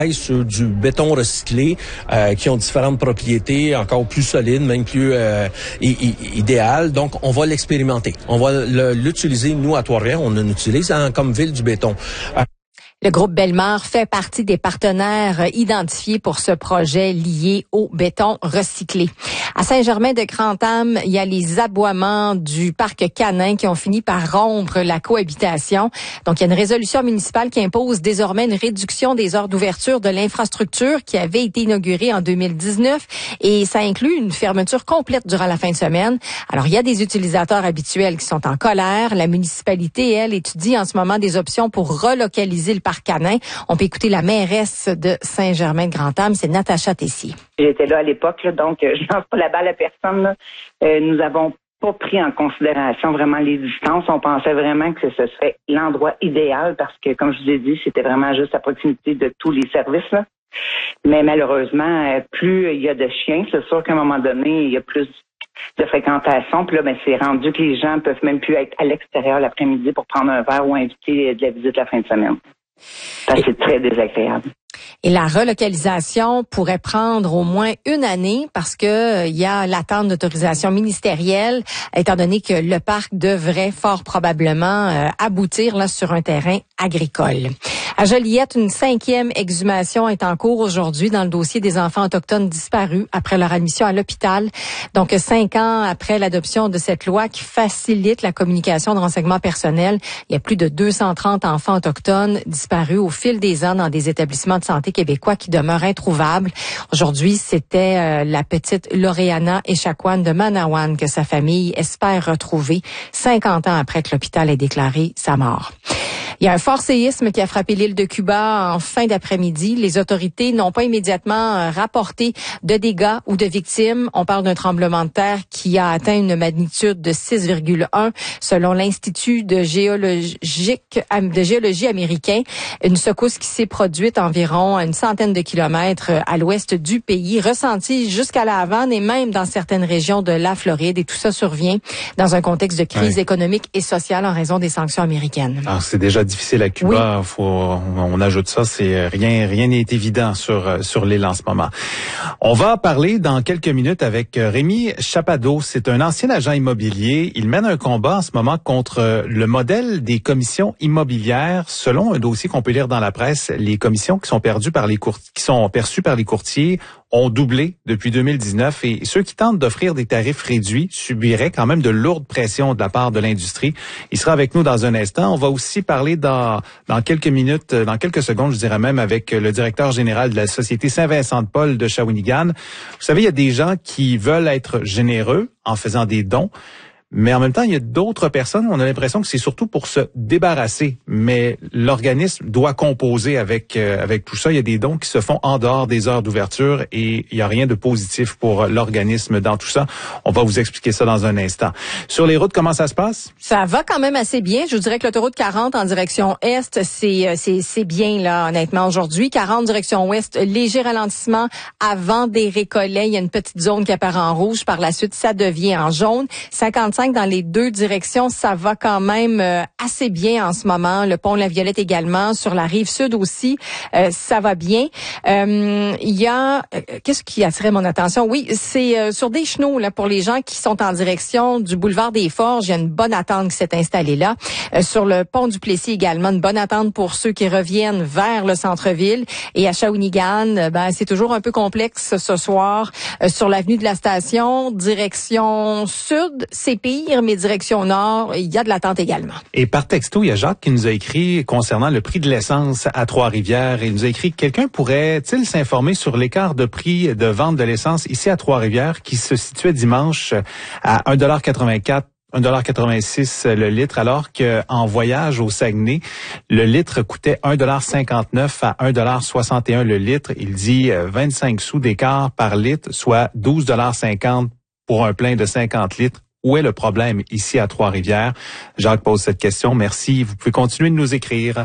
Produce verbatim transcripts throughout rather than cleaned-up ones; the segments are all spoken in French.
sur du béton recyclé euh, qui ont différentes propriétés encore plus solides, même plus euh, i- i- idéales. Donc, on va l'expérimenter. On va le, l'utiliser, nous, à Trois-Rivières. On en utilise hein, comme ville du béton. Euh, Le groupe Bellemare fait partie des partenaires identifiés pour ce projet lié au béton recyclé. À Saint-Germain-de-Grantham, il y a les aboiements du parc canin qui ont fini par rompre la cohabitation. Donc, il y a une résolution municipale qui impose désormais une réduction des heures d'ouverture de l'infrastructure qui avait été inaugurée en deux mille dix-neuf et ça inclut une fermeture complète durant la fin de semaine. Alors, il y a des utilisateurs habituels qui sont en colère. La municipalité, elle, étudie en ce moment des options pour relocaliser le parc canin. On peut écouter la mairesse de Saint-Germain-de-Grantham, c'est Natacha Tessier. J'étais là à l'époque, là, donc euh, je lance pas la balle à personne. Là. Euh, nous avons pas pris en considération vraiment les distances. On pensait vraiment que ce serait l'endroit idéal parce que, comme je vous ai dit, c'était vraiment juste à proximité de tous les services. Là. Mais malheureusement, euh, plus il y a de chiens, c'est sûr qu'à un moment donné, il y a plus de fréquentation. Puis là, ben, c'est rendu que les gens peuvent même plus être à l'extérieur l'après-midi pour prendre un verre ou inviter de la visite la fin de semaine. Ça, c'est très désagréable. Et la relocalisation pourrait prendre au moins une année parce que euh, il y a l'attente d'autorisation ministérielle, étant donné que le parc devrait fort probablement euh, aboutir là sur un terrain agricole. À Joliette, une cinquième exhumation est en cours aujourd'hui dans le dossier des enfants autochtones disparus après leur admission à l'hôpital. Donc, cinq ans après l'adoption de cette loi qui facilite la communication de renseignements personnels, il y a plus de deux cent trente enfants autochtones disparus au fil des ans dans des établissements de santé québécois qui demeurent introuvables. Aujourd'hui, c'était euh, la petite Lauréana Echaquan de Manawan que sa famille espère retrouver cinquante ans après que l'hôpital ait déclaré sa mort. Il y a un fort séisme qui a frappé l'île de Cuba en fin d'après-midi. Les autorités n'ont pas immédiatement rapporté de dégâts ou de victimes. On parle d'un tremblement de terre qui a atteint une magnitude de six virgule un selon l'Institut de géologique de géologie américain. Une secousse qui s'est produite environ à une centaine de kilomètres à l'ouest du pays, ressentie jusqu'à la Havane et même dans certaines régions de la Floride. Et tout ça survient dans un contexte de crise ouais. économique et sociale en raison des sanctions américaines. Alors, c'est déjà difficile à Cuba. Oui. Faut, on ajoute ça, c'est rien, rien n'est évident sur sur l'île en ce moment. On va parler dans quelques minutes avec Rémi Chapadeau. C'est un ancien agent immobilier. Il mène un combat en ce moment contre le modèle des commissions immobilières. Selon un dossier qu'on peut lire dans la presse, les commissions qui sont perdues par les court... qui sont perçues par les courtiers ont doublé depuis deux mille dix-neuf et ceux qui tentent d'offrir des tarifs réduits subiraient quand même de lourdes pressions de la part de l'industrie. Il sera avec nous dans un instant. On va aussi parler dans, dans quelques minutes, dans quelques secondes, je dirais même, avec le directeur général de la Société Saint-Vincent-de-Paul de Shawinigan. Vous savez, il y a des gens qui veulent être généreux en faisant des dons. Mais en même temps, il y a d'autres personnes, on a l'impression que c'est surtout pour se débarrasser. Mais l'organisme doit composer avec euh, avec tout ça. Il y a des dons qui se font en dehors des heures d'ouverture et il n'y a rien de positif pour l'organisme dans tout ça. On va vous expliquer ça dans un instant. Sur les routes, comment ça se passe? Ça va quand même assez bien. Je vous dirais que l'autoroute quarante en direction est, c'est c'est c'est bien là, honnêtement, aujourd'hui. quarante direction ouest, léger ralentissement avant des récollets. Il y a une petite zone qui apparaît en rouge. Par la suite, ça devient en jaune. cinquante-cinq dans les deux directions, ça va quand même euh, assez bien en ce moment. Le pont La Violette également, sur la rive sud aussi, euh, ça va bien. Euh, il y a, euh, qu'est-ce qui attirait mon attention? Oui, c'est euh, sur des chenaux là pour les gens qui sont en direction du boulevard des Forges. Il y a une bonne attente qui s'est installée là. Euh, sur le pont du Plessis également, une bonne attente pour ceux qui reviennent vers le centre-ville. Et à Shawinigan, euh, ben c'est toujours un peu complexe ce soir. Euh, sur l'avenue de la Station, direction sud, c'est pire, mais direction nord, il y a de l'attente également. Et par texto, il y a Jacques qui nous a écrit concernant le prix de l'essence à Trois-Rivières. Il nous a écrit, quelqu'un pourrait-il s'informer sur l'écart de prix de vente de l'essence ici à Trois-Rivières qui se situait dimanche à un dollar quatre-vingt-quatre un dollar quatre-vingt-six le litre, alors qu'en voyage au Saguenay, le litre coûtait un dollar cinquante-neuf à un dollar soixante et un le litre. Il dit vingt-cinq sous d'écart par litre, soit douze dollars cinquante pour un plein de cinquante litres. Où est le problème ici à Trois-Rivières? Jacques pose cette question. Merci. Vous pouvez continuer de nous écrire.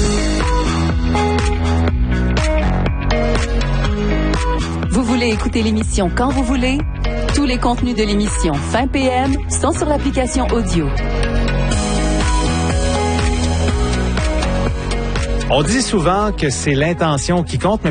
Vous voulez écouter l'émission quand vous voulez? Tous les contenus de l'émission Fin P M sont sur l'application audio. On dit souvent que c'est l'intention qui compte, mais